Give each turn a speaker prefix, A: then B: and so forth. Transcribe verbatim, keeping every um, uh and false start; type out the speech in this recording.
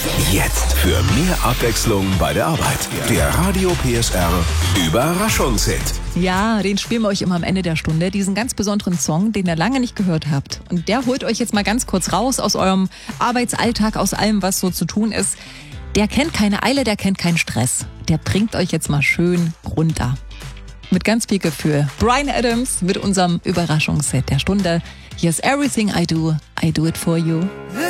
A: Jetzt für mehr Abwechslung bei der Arbeit. Der Radio P S R Überraschungshit.
B: Ja, den spielen wir euch immer am Ende der Stunde. Diesen ganz besonderen Song, den ihr lange nicht gehört habt. Und der holt euch jetzt mal ganz kurz raus aus eurem Arbeitsalltag, aus allem, was so zu tun ist. Der kennt keine Eile, der kennt keinen Stress. Der bringt euch jetzt mal schön runter. Mit ganz viel Gefühl. Bryan Adams mit unserem Überraschungshit der Stunde. Here's Everything I Do, I Do It For You.